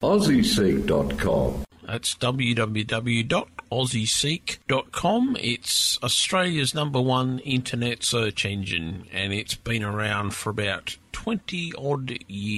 AussieSeek.com. That's www.aussieseek.com. It's Australia's #1 internet search engine, and it's been around for about 20-odd years.